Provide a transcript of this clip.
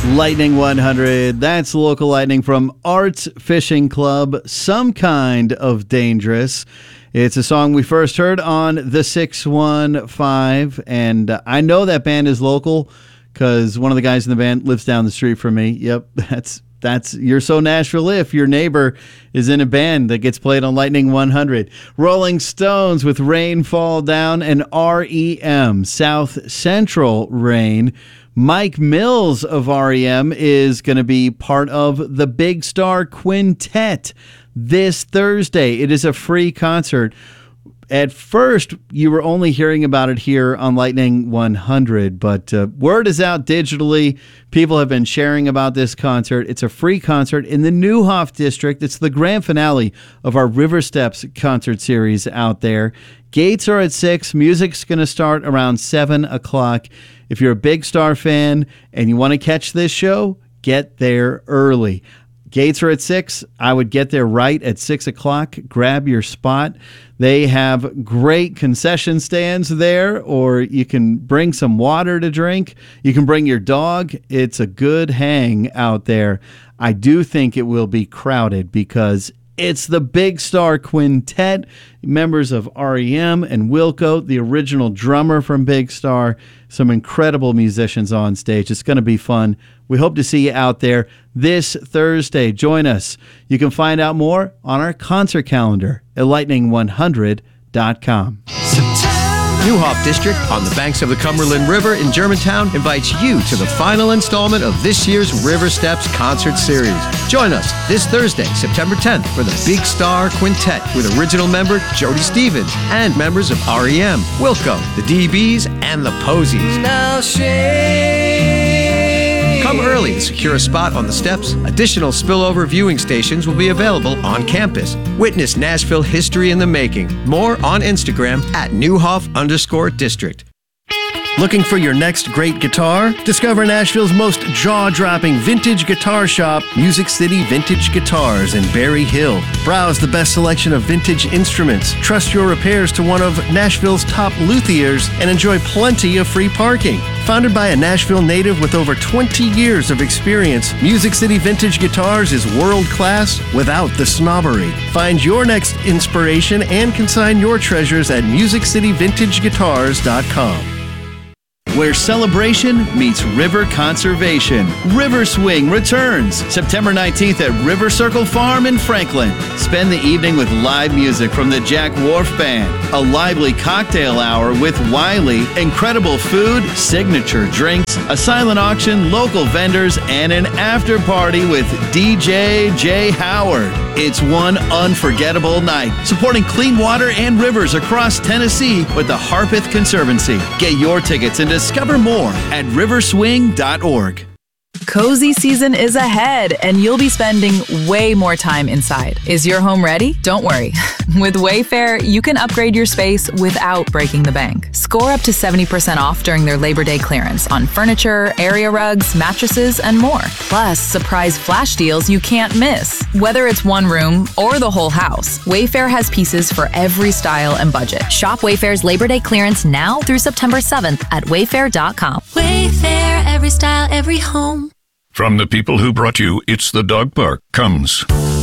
Lightning 100, that's local lightning from Arts Fishing Club, Some Kind of Dangerous. It's a song we first heard on the 615, and I know that band is local because one of the guys in the band lives down the street from me. Yep, that's You're So Nashville if your neighbor is in a band that gets played on Lightning 100. Rolling Stones with Rain Fall Down, and REM, South Central Rain. Mike Mills of REM is going to be part of the Big Star Quintet this Thursday. It is a free concert. At first, you were only hearing about it here on Lightning 100, but word is out digitally. People have been sharing about this concert. It's a free concert in the Neuhoff District. It's the grand finale of our River Steps concert series out there. Gates are at 6. Music's going to start around 7 o'clock. If you're a Big Star fan and you want to catch this show, get there early. Gates are at 6. I would get there right at 6 o'clock. Grab your spot. They have great concession stands there, or you can bring some water to drink. You can bring your dog. It's a good hang out there. I do think it will be crowded because it's the Big Star Quintet, members of REM and Wilco, the original drummer from Big Star. Some incredible musicians on stage. It's going to be fun. We hope to see you out there this Thursday. Join us. You can find out more on our concert calendar at lightning100.com. Neuhoff District, on the banks of the Cumberland River in Germantown, invites you to the final installment of this year's River Steps concert series. Join us this Thursday, September 10th, for the Big Star Quintet with original member Jody Stevens and members of REM, Wilco, the DBs, and the Posies. Now come early to secure a spot on the steps. Additional spillover viewing stations will be available on campus. Witness Nashville history in the making. More on Instagram at Neuhoff_District. Looking for your next great guitar? Discover Nashville's most jaw-dropping vintage guitar shop, Music City Vintage Guitars in Berry Hill. Browse the best selection of vintage instruments, trust your repairs to one of Nashville's top luthiers, and enjoy plenty of free parking. Founded by a Nashville native with over 20 years of experience, Music City Vintage Guitars is world-class without the snobbery. Find your next inspiration and consign your treasures at musiccityvintageguitars.com. Where celebration meets river conservation. River Swing returns September 19th at River Circle Farm in Franklin. Spend the evening with live music from the Jack Wharf Band, a lively cocktail hour with Wiley, incredible food, signature drinks, a silent auction, local vendors, and an after party with DJ Jay Howard. It's one unforgettable night, supporting clean water and rivers across Tennessee with the Harpeth Conservancy. Get your tickets and discover more at riverswing.org. Cozy season is ahead, and you'll be spending way more time inside. Is your home ready? Don't worry. With Wayfair, you can upgrade your space without breaking the bank. Score up to 70% off during their Labor Day clearance on furniture, area rugs, mattresses, and more. Plus, surprise flash deals you can't miss. Whether it's one room or the whole house, Wayfair has pieces for every style and budget. Shop Wayfair's Labor Day clearance now through September 7th at wayfair.com. Wayfair, every style, every home. From the people who brought you It's the Dog Park comes